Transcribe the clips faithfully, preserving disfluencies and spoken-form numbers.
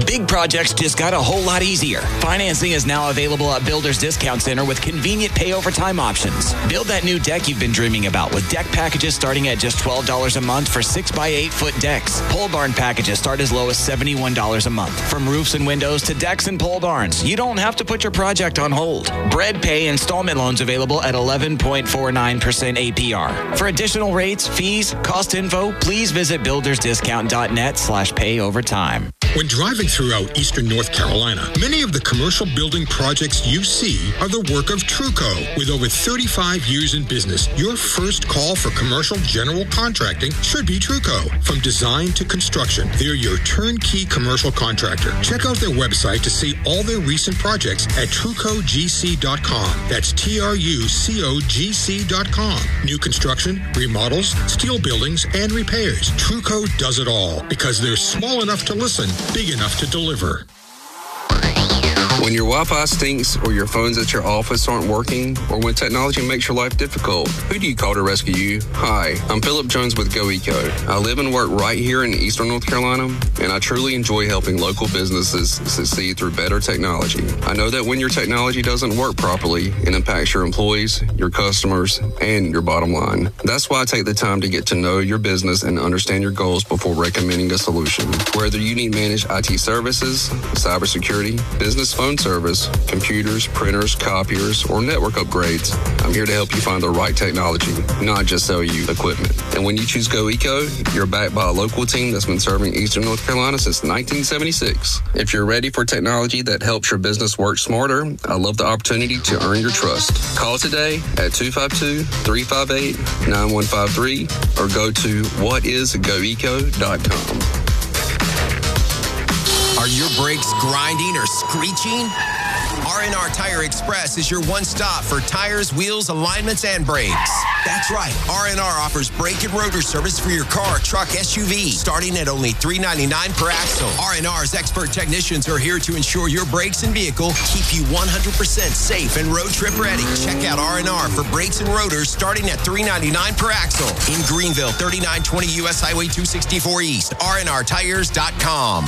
Big projects just got a whole lot easier. Financing is now available at Builder's Discount Center with convenient pay over time options. Build that new deck you've been dreaming about with deck packages starting at just twelve dollars a month for six by eight foot decks. Pole barn packages start as low as seventy-one dollars a month. From roofs and windows to decks and pole barns, you don't have to put your project on hold. Bread Pay installment loans available at eleven point four nine percent A P R. For additional rates, fees, cost info, please visit buildersdiscount.net slash pay over time. When driving throughout eastern North Carolina, many of the commercial building projects you see are the work of Truco. With over thirty-five years in business, your first call for commercial general contracting should be Truco. From design to construction, they're your turnkey commercial contractor. Check out their website to see all their recent projects at truco g c dot com. That's T R U C O G C dot com. New construction, remodels, steel buildings, and repairs. Truco does it all because they're small enough to listen, big enough to deliver. When your Wi-Fi stinks or your phones at your office aren't working or when technology makes your life difficult, who do you call to rescue you? Hi, I'm Philip Jones with GoEco. I live and work right here in eastern North Carolina, and I truly enjoy helping local businesses succeed through better technology. I know that when your technology doesn't work properly, it impacts your employees, your customers, and your bottom line. That's why I take the time to get to know your business and understand your goals before recommending a solution. Whether you need managed I T services, cybersecurity, business phone service, computers, printers, copiers, or network upgrades, I'm here to help you find the right technology, not just sell you equipment. And when you choose GoEco, you're backed by a local team that's been serving Eastern North Carolina since nineteen seventy-six. If you're ready for technology that helps your business work smarter, I love the opportunity to earn your trust. Call today at two five two, three five eight, nine one five three or go to what is goeco dot com. Are your brakes grinding or screeching? R and R Tire Express is your one-stop for tires, wheels, alignments, and brakes. That's right. R and R offers brake and rotor service for your car, truck, S U V, starting at only three dollars and ninety-nine cents per axle. R and R's expert technicians are here to ensure your brakes and vehicle keep you one hundred percent safe and road trip ready. Check out R and R for brakes and rotors starting at three dollars and ninety-nine cents per axle. In Greenville, thirty-nine twenty U S Highway two sixty-four East, R and R tires dot com.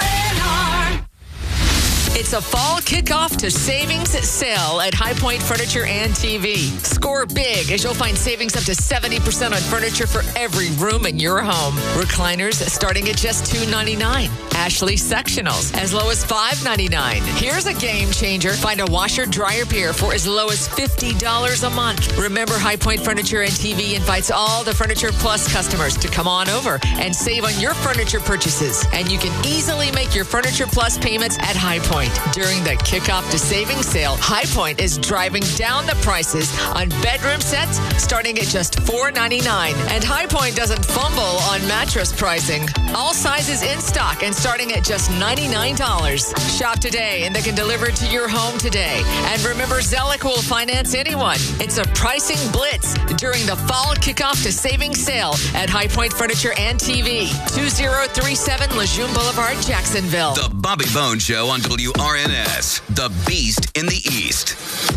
It's a fall kickoff to savings sale at High Point Furniture and T V. Score big as you'll find savings up to seventy percent on furniture for every room in your home. Recliners starting at just two dollars and ninety-nine cents. Ashley sectionals as low as five dollars and ninety-nine cents. Here's a game changer. Find a washer dryer pair for as low as fifty dollars a month. Remember, High Point Furniture and T V invites all the Furniture Plus customers to come on over and save on your furniture purchases. And you can easily make your Furniture Plus payments at High Point. During the kickoff to savings sale, High Point is driving down the prices on bedroom sets starting at just four dollars and ninety-nine cents. And High Point doesn't fumble on mattress pricing. All sizes in stock and starting at just ninety-nine dollars. Shop today and they can deliver to your home today. And remember, Zellick will finance anyone. It's a pricing blitz during the fall kickoff to savings sale at High Point Furniture and T V. two zero three seven Lejeune Boulevard, Jacksonville. The Bobby Bones Show on W R N S, the Beast in the East.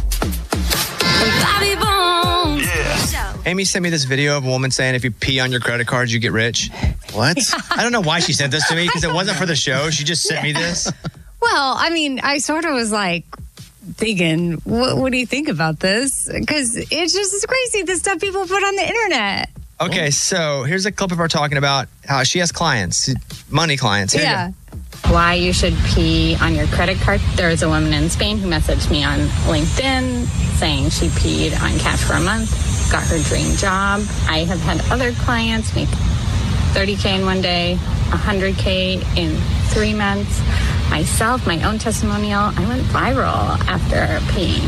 Bobby Bones. Yeah. Amy sent me this video of a woman saying if you pee on your credit cards, you get rich. What? I don't know why she sent this to me because it wasn't for the show. She just sent me this. Well, I mean, I sort of was like thinking, what, what do you think about this? Because it's just it's crazy, the stuff people put on the internet. Okay, so here's a clip of her talking about how she has clients, money clients. Here yeah. Why you should pee on your credit card. There was a woman in Spain who messaged me on LinkedIn saying she peed on cash for a month, got her dream job. I have had other clients make thirty thousand in one day, one hundred thousand in three months. Myself, my own testimonial, I went viral after peeing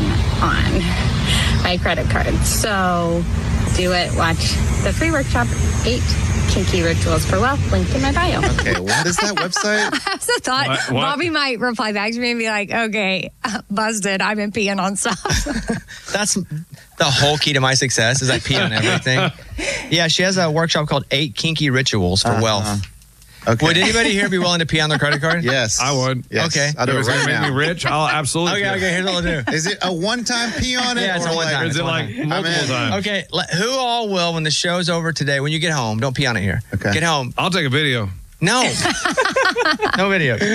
on my credit card. So do it. Watch the free workshop, eight Kinky Rituals for Wealth, linked in my bio. Okay, what is that website? I also thought What? What? Bobby might reply back to me and be like, okay, busted, I've been peeing on stuff. That's the whole key to my success is I pee on everything. Yeah, she has a workshop called Eight Kinky Rituals for Uh-huh. Wealth. Okay. Would anybody here be willing to pee on their credit card? Yes. I would. Yes. Okay. I'll do If it it's right going to make now. me rich, I'll absolutely Okay, do it. okay, here's what we'll do. Is it a one-time pee on it? Yeah, it's or a one-time. like- Is it It's like one multiple in. times? Okay, let- who all will, when the show's over today, when you get home, don't pee on it here. Okay. Get home. I'll take a video. No. No video.